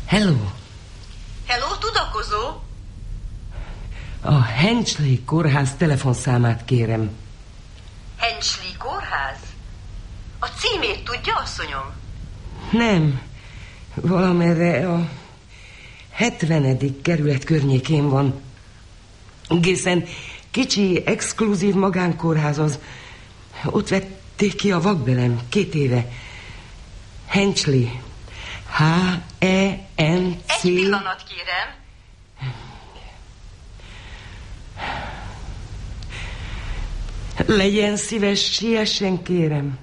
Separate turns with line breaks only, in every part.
Hello.
Hello, tudakozó?
A Henchley kórház telefonszámát kérem.
Henchley kórház? A címét tudja, asszonyom?
Nem. Valamerre a 70. kerület környékén van. Egészen kicsi, exkluzív magánkórház az. Ott vették ki a vakbelem 2 éve. Henchley. H-E-N-C...
Egy pillanat, kérem.
Legyen szíves, siessen, kérem.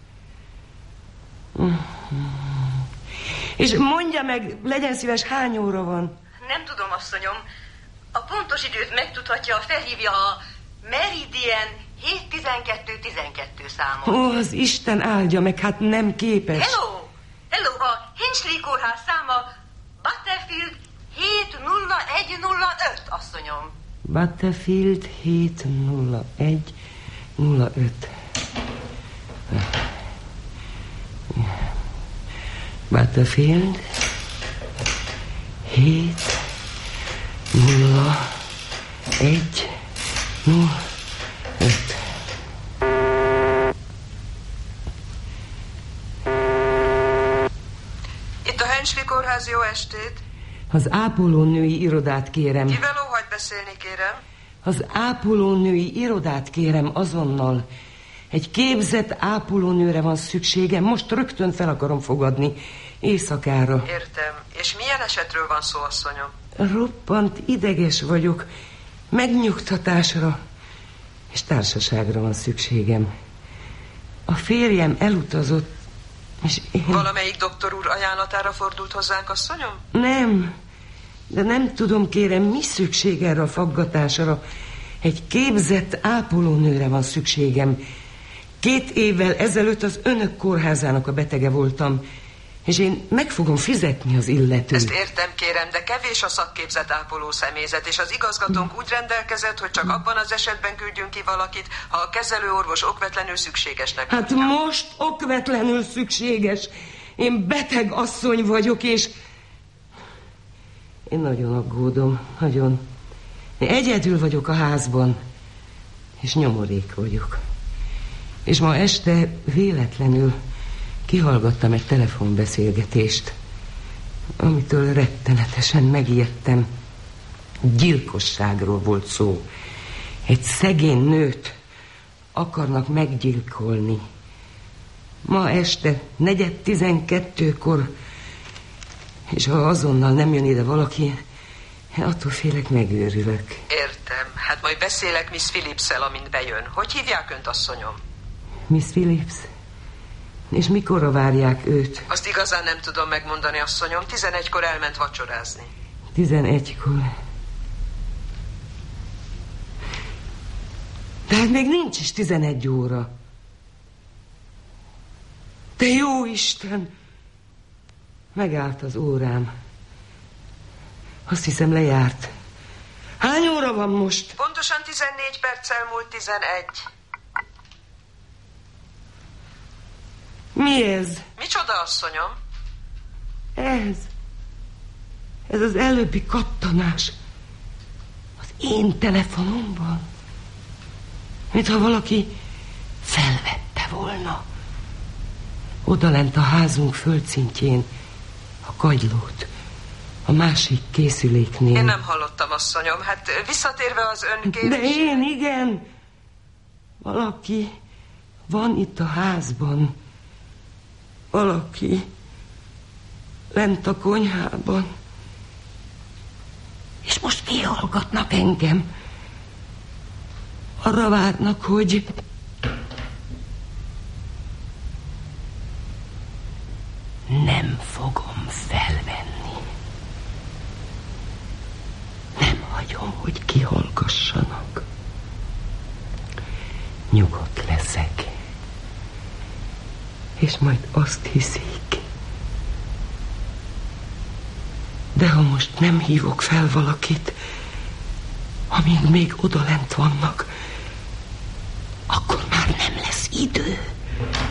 És mondja meg, legyen szíves, hány óra van?
Nem tudom, asszonyom. A pontos időt megtudhatja, felhívja a Meridian 71212 számot.
Ó, az Isten áldja meg, hát nem képes.
Hello, a Henchley kórház száma Butterfield 70105, asszonyom.
Butterfield 70105. Butterfield 70105.
Itt a Henchley kórház, jó estét.
Az ápolónői irodát kérem.
Kivel óhajt beszélni, kérem?
Az ápolónői irodát kérem azonnal. Egy képzett ápolónőre van szükségem. Most rögtön fel akarom fogadni. Éjszakára.
Értem. És milyen esetről van szó, asszonyom?
Roppant ideges vagyok. Megnyugtatásra és társaságra van szükségem. A férjem elutazott, és én...
Valamelyik doktor úr ajánlatára fordult hozzánk, asszonyom?
Nem, de nem tudom, kérem, mi szükség erre a faggatásra. Egy képzett ápolónőre van szükségem. 2 évvel ezelőtt az önök kórházának a betege voltam, és én meg fogom fizetni az illetőt.
Ezt értem, kérem, de kevés a szakképzett ápoló személyzet, és az igazgatónk úgy rendelkezett, hogy csak abban az esetben küldjünk ki valakit, ha a kezelőorvos okvetlenül szükségesnek
Hát
tudja.
most okvetlenül szükséges. Én beteg asszony vagyok, és... Én nagyon aggódom, nagyon. Én egyedül vagyok a házban, és nyomorék vagyok. És ma este véletlenül kihallgattam egy telefonbeszélgetést, amitől rettenetesen megijedtem. Gyilkosságról volt szó. Egy szegény nőt akarnak meggyilkolni. Ma este 11:45-kor, és ha azonnal nem jön ide valaki, attól félek, megőrülök.
Értem. Hát majd beszélek Miss Phillips-szel, amint bejön. Hogy hívják önt, asszonyom?
Miss Phillips? És mikorra várják őt?
Azt igazán nem tudom megmondani, asszonyom. 11-kor elment vacsorázni.
11-kor. Tehát még nincs is 11 óra. De jó Isten! Megállt az órám. Azt hiszem, lejárt. Hány óra van most?
Pontosan 14 perccel múlt 11.
Mi ez?
Micsoda, asszonyom?
Ez az előbbi kattanás. Az én telefonomban. Mintha valaki felvette volna. Odalent a házunk földszintjén a kagylót, a másik készüléknél.
Én nem hallottam, asszonyom. Hát visszatérve az ön kérdés...
De én igen. Valaki van itt a házban. Valaki lent a konyhában. És most kihallgatnak engem. Arra várnak, hogy... Nem fogom felvenni. Nem hagyom, hogy kihallgassanak. Nyugodt leszek. És majd azt hiszik. De ha most nem hívok fel valakit, amíg még odalent vannak, akkor már nem lesz idő.